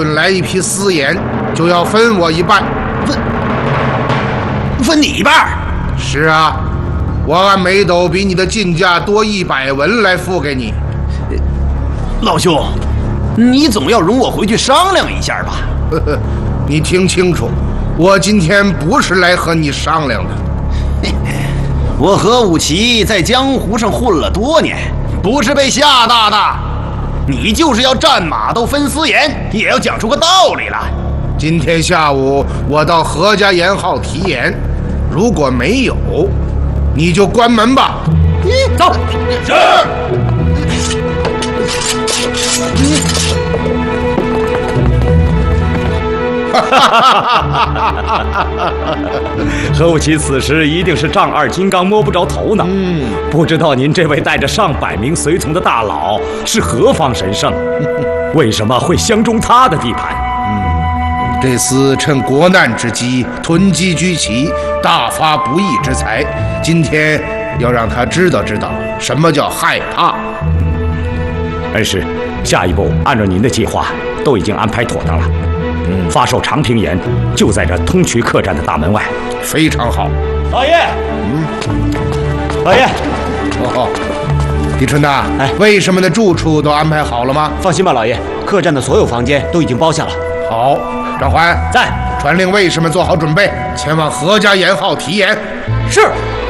顿来一匹私盐，就要分我一半。 分你一半？ 是啊，我按每斗比你的进价多100文来付给你。 老兄，你总要容我回去商量一下吧？ 呵呵，你听清楚，我今天不是来和你商量的。 我何武奇在江湖上混了多年，不是被吓大的。你就是要战马都分私盐，也要讲出个道理来。 今天下午我到何家盐号提盐，如果没有，你就关门吧。 走。 是。 何武奇此时一定是丈二金刚摸不着头脑。不知道您这位带着上百名随从的大佬是何方神圣，为什么会相中他的地盘？ 这厮趁国难之机囤积居奇，大发不义之财。今天要让他知道知道什么叫害怕。 恩师，下一步按照您的计划都已经安排妥当了。发售长平盐就在这通衢客栈的大门外。 非常好。 老爷，老爷， 哦，李春呐，卫士们的住处都安排好了吗？ 放心吧，老爷，客栈的所有房间都已经包下了。 好，张环在， 传令卫士们做好准备，前往何家盐号提盐。 是。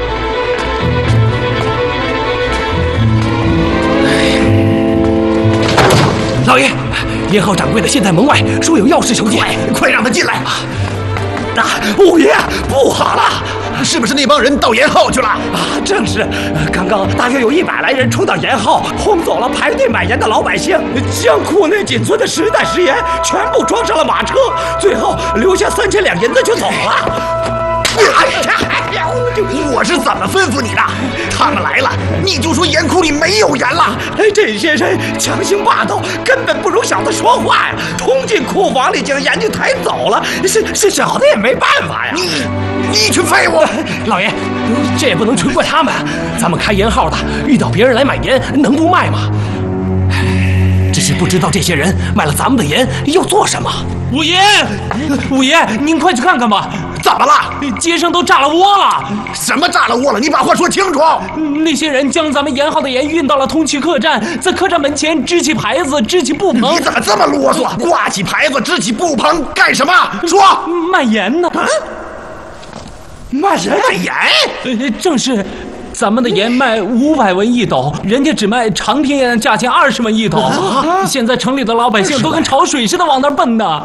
老爷，盐号掌柜的现在门外，说有要事求见， 快让他进来！ 五爷，不好了！ 是不是那帮人到盐号去了？ 正是，刚刚大约有100来人冲到盐号，轰走了排队买盐的老百姓，将库内仅存的10袋食盐全部装上了马车，最后留下3000两银子就走了。 我是怎么吩咐你的？他们来了，你就说盐库里没有盐了。 这些人强行霸道，根本不容小的说话呀！冲进库房里将盐就抬走了，是小的也没办法呀。 你群废物！ 老爷，这也不能全怪他们。咱们开盐号的，遇到别人来买盐，能不卖吗？只是不知道这些人买了咱们的盐要做什么。 五爷，五爷，您快去看看吧！ 怎么了？ 街上都炸了窝了！ 什么炸了窝了？你把话说清楚！ 那些人将咱们盐号的盐运到了通衢客栈，在客栈门前支起牌子，支起布棚。 你怎么这么啰嗦？挂起牌子，支起布棚干什么？说！ 卖盐呢？ 卖盐？ 正是。咱们的盐卖500文1斗，人家只卖长平盐价钱20文1斗。现在城里的老百姓都跟潮水似的往那儿奔呢。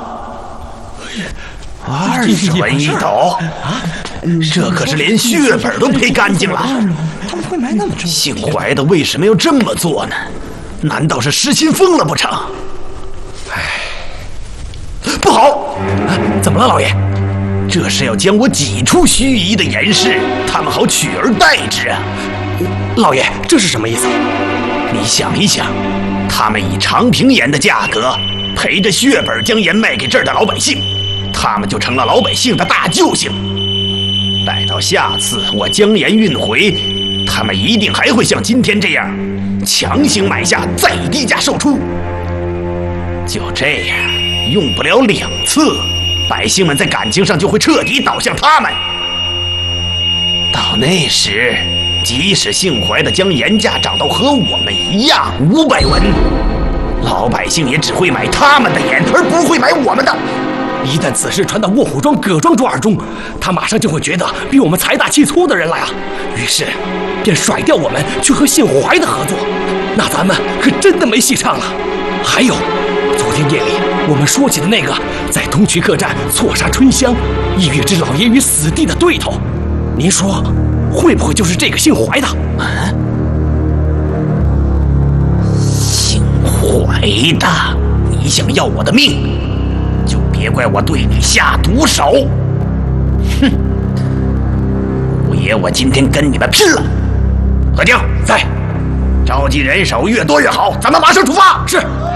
20文1斗啊！这可是连血本都赔干净了。 他们会买那么重？ 姓怀的为什么要这么做呢？难道是失心疯了不成？不好！ 怎么了，老爷？ 这是要将我挤出盱眙的严氏，他们好取而代之啊！ 老爷，这是什么意思？ 你想一想，他们以长平盐的价格赔着血本将盐卖给这儿的老百姓，他们就成了老百姓的大救星。待到下次我将盐运回，他们一定还会像今天这样强行买下，再低价售出。就这样，用不了2次。百姓们在感情上就会彻底倒向他们。到那时，即使姓怀的将盐价涨到和我们一样500文，老百姓也只会买他们的盐，而不会买我们的。 一旦此事传到卧虎庄、葛庄主耳中，他马上就会觉得比我们财大气粗的人来了，于是便甩掉我们去和姓怀的合作，那咱们可真的没戏唱了。还有，昨天夜里我们说起的那个在通衢客栈错杀春香，意欲置老爷于死地的对头，您说会不会就是这个姓怀的？ 姓怀的，你想要我的命，就别怪我对你下毒手。哼，五爷，我今天跟你们拼了！何经在，召集人手越多越好，咱们马上出发。 是。